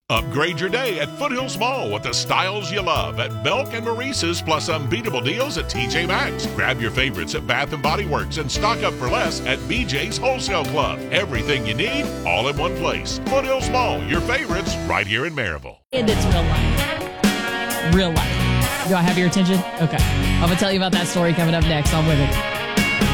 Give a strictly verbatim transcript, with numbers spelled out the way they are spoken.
Upgrade your day at Foothills Mall with the styles you love at Belk and Maurice's, plus unbeatable deals at T J Maxx. Grab your favorites at Bath and Body Works and stock up for less at B J's Wholesale Club. Everything you need, all in one place. Foothills Mall, your favorites, right here in Maryville. And it's real life. Real life. Do I have your attention? Okay. I'm going to tell you about that story coming up next on With It.